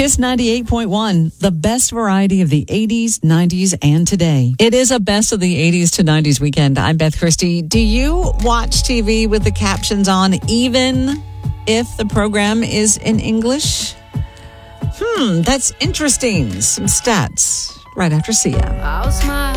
Kiss 98.1, the best variety of the 80s, 90s, and today. It is a best of the 80s to 90s weekend. I'm Beth Christie. Do you watch TV with the captions on even if the program is in English? That's interesting. Some stats right after Sia.